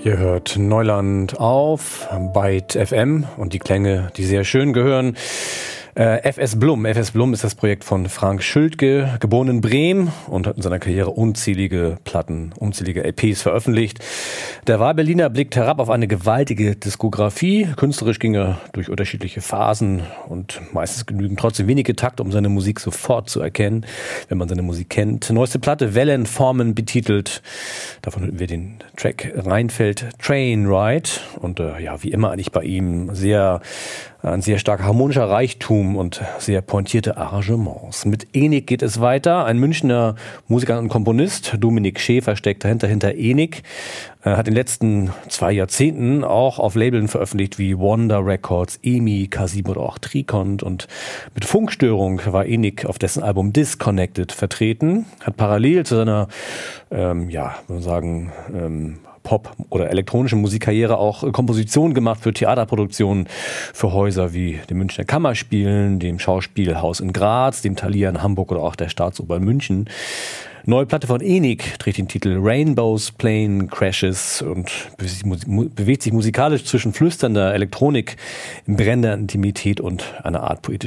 Ihr hört Neuland auf Byte FM und die Klänge, die sehr schön gehören. FS Blum. FS Blum ist das Projekt von Frank Schildke, geboren in Bremen und hat in seiner Karriere unzählige Platten, unzählige LPs veröffentlicht. Der Wahlberliner blickt herab auf eine gewaltige Diskografie. Künstlerisch ging er durch unterschiedliche Phasen und meistens genügen trotzdem wenige Takte, um seine Musik sofort zu erkennen, wenn man seine Musik kennt. Neueste Platte, Wellenformen betitelt. Davon hören wir den Track Rheinfeld Train Ride. Und ja, wie immer eigentlich bei ihm ein sehr starker harmonischer Reichtum und sehr pointierte Arrangements. Mit Enik geht es weiter. Ein Münchner Musiker und Komponist, Dominik Schäfer, steckt dahinter, hinter Enik. Hat in den letzten 2 Jahrzehnten auch auf Labeln veröffentlicht wie Wonder Records, EMI, K7 oder auch Trikont. Und mit Funkstörung war Enik auf dessen Album Disconnected vertreten. Hat parallel zu seiner, Pop- oder elektronische Musikkarriere auch Kompositionen gemacht für Theaterproduktionen, für Häuser wie dem Münchner Kammerspielen, dem Schauspielhaus in Graz, dem Thalia in Hamburg oder auch der Staatsoper in München. Neue Platte von Enik trägt den Titel Rainbows, Plane Crashes und bewegt sich musikalisch zwischen flüsternder Elektronik, brennender Intimität und einer Art poetischer